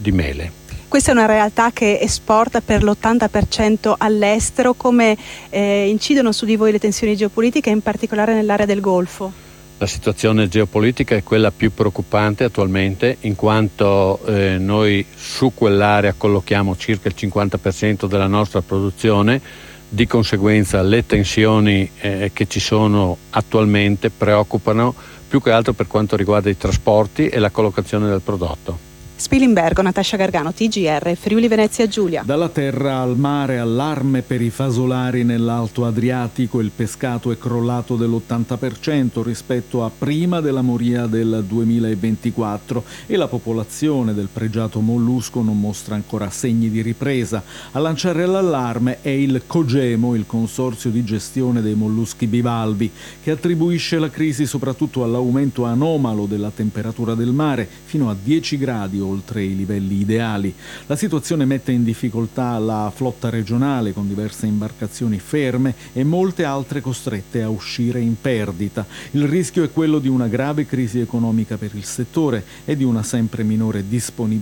di mele. Questa è una realtà che esporta per l'80% all'estero. Come incidono su di voi le tensioni geopolitiche, in particolare nell'area del Golfo? La situazione geopolitica è quella più preoccupante attualmente, in quanto noi su quell'area collochiamo circa il 50% della nostra produzione. Di conseguenza le tensioni che ci sono attualmente preoccupano più che altro per quanto riguarda i trasporti e la collocazione del prodotto. Spilimbergo, Natascia Gargano, TGR, Friuli Venezia Giulia. Dalla terra al mare, allarme per i fasolari nell'Alto Adriatico. Il pescato è crollato dell'80% rispetto a prima della moria del 2024 e la popolazione del pregiato mollusco non mostra ancora segni di ripresa. A lanciare l'allarme è il COGEMO, il Consorzio di Gestione dei Molluschi Bivalvi, che attribuisce la crisi soprattutto all'aumento anomalo della temperatura del mare fino a 10 gradi oltre i livelli ideali. La situazione mette in difficoltà la flotta regionale, con diverse imbarcazioni ferme e molte altre costrette a uscire in perdita. Il rischio è quello di una grave crisi economica per il settore e di una sempre minore disponibilità